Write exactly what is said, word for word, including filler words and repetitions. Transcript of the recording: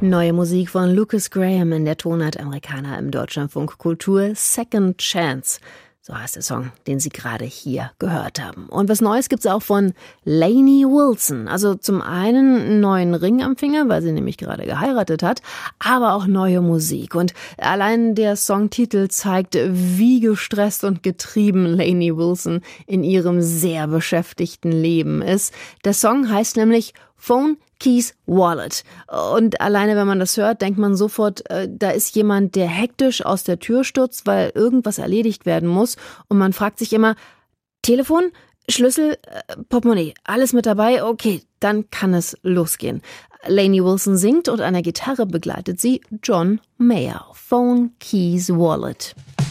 Neue Musik von Lucas Graham in der Tonart Amerikaner im Deutschlandfunk Kultur. Second Chance, so heißt der Song, den Sie gerade hier gehört haben. Und was Neues gibt's auch von Lainey Wilson. Also zum einen einen neuen Ring am Finger, weil sie nämlich gerade geheiratet hat, aber auch neue Musik. Und allein der Songtitel zeigt, wie gestresst und getrieben Lainey Wilson in ihrem sehr beschäftigten Leben ist. Der Song heißt nämlich Phone, Keys, Wallet. Und alleine, wenn man das hört, denkt man sofort, äh, da ist jemand, der hektisch aus der Tür stürzt, weil irgendwas erledigt werden muss. Und man fragt sich immer, Telefon, Schlüssel, äh, Portemonnaie, alles mit dabei? Okay, dann kann es losgehen. Lainey Wilson singt und an der Gitarre begleitet sie John Mayer. Phone, Keys, Wallet.